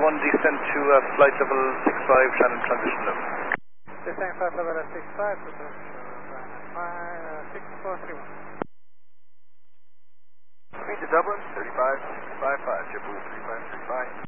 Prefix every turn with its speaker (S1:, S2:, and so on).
S1: descend to flight level 65, Shannon transition level.
S2: Descend flight level 65 to 6431.
S3: Speed to Dublin, 35.55, JetBlue 3535.